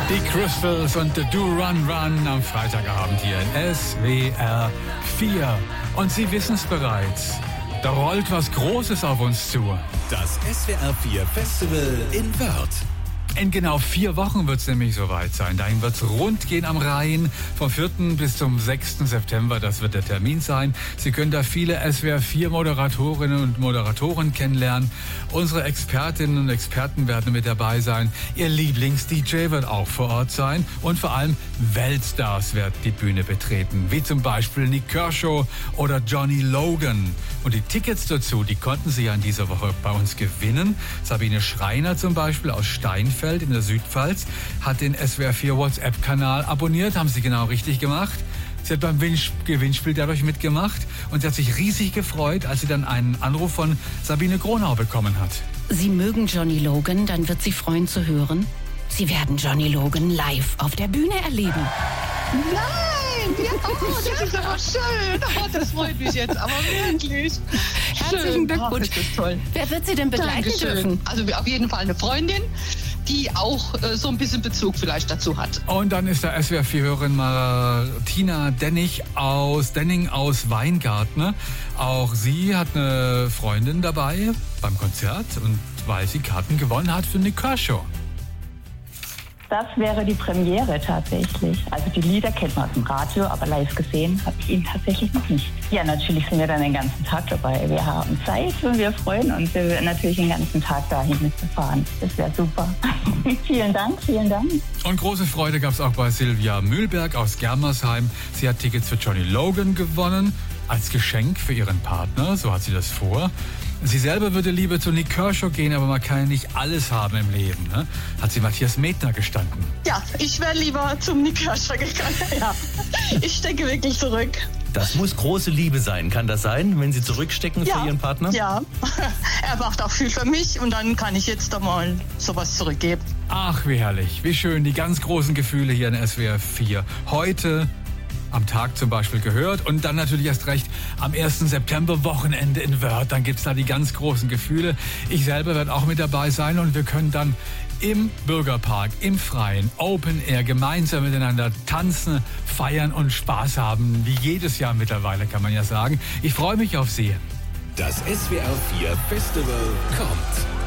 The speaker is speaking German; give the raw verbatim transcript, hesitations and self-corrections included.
Die Crystals und The Do Run Run am Freitagabend hier in S W R vier. Und Sie wissen es bereits, da rollt was Großes auf uns zu. Das S W R vier Festival in Wörth. In genau vier Wochen wird es nämlich soweit sein. Dahin wird es rund gehen am Rhein. Vom vierten bis zum sechsten September, das wird der Termin sein. Sie können da viele S W R vier Moderatorinnen und Moderatoren kennenlernen. Unsere Expertinnen und Experten werden mit dabei sein. Ihr Lieblings-D J wird auch vor Ort sein. Und vor allem Weltstars werden die Bühne betreten. Wie zum Beispiel Nick Kershaw oder Johnny Logan. Und die Tickets dazu, die konnten Sie ja in dieser Woche bei uns gewinnen. Sabine Schreiner zum Beispiel aus Steinfeld in der Südpfalz hat den S W R vier WhatsApp-Kanal abonniert, haben Sie genau richtig gemacht. Sie hat beim Gewinnspiel dadurch mitgemacht und sie hat sich riesig gefreut, als sie dann einen Anruf von Sabine Gronau bekommen hat. Sie mögen Johnny Logan, dann wird sie freuen zu hören. Sie werden Johnny Logan live auf der Bühne erleben. Nein! Ja, oh, das ist aber schön. Oh, das freut mich jetzt aber wirklich. Herzlichen Glückwunsch. Oh, das ist toll. Wer wird Sie denn begleiten Dankeschön. dürfen? Also auf jeden Fall eine Freundin, die auch äh, so ein bisschen Bezug vielleicht dazu hat. Und dann ist der S W R vier-Hörerin Martina Denning aus, Denning aus Weingarten. Auch sie hat eine Freundin dabei beim Konzert und weil sie Karten gewonnen hat für Nick Kershaw. Das wäre die Premiere tatsächlich. Also die Lieder kennt man aus dem Radio, aber live gesehen habe ich ihn tatsächlich noch nicht. Ja, natürlich sind wir dann den ganzen Tag dabei. Wir haben Zeit und wir freuen uns. Wir werden natürlich den ganzen Tag dahin mitzufahren. Das wäre super. Vielen Dank, vielen Dank. Und große Freude gab es auch bei Silvia Mühlberg aus Germersheim. Sie hat Tickets für Johnny Logan gewonnen, als Geschenk für ihren Partner, so hat sie das vor. Sie selber würde lieber zu Nick Kershaw gehen, aber man kann ja nicht alles haben im Leben, ne? Hat sie Matthias Medner gestanden. Ja, ich wäre lieber zum Nick Kershaw gegangen. Ja, ich stecke wirklich zurück. Das muss große Liebe sein. Kann das sein, wenn Sie zurückstecken Ja, für Ihren Partner? ja. Er macht auch viel für mich und dann kann ich jetzt da mal sowas zurückgeben. Ach, wie herrlich, wie schön, die ganz großen Gefühle hier in S W R vier. Heute am Tag zum Beispiel gehört und dann natürlich erst recht am ersten September Wochenende in Wörth. Dann gibt's da die ganz großen Gefühle. Ich selber werde auch mit dabei sein und wir können dann im Bürgerpark, im Freien, Open Air gemeinsam miteinander tanzen, feiern und Spaß haben. Wie jedes Jahr mittlerweile, kann man ja sagen. Ich freue mich auf Sie. Das S W R vier Festival kommt.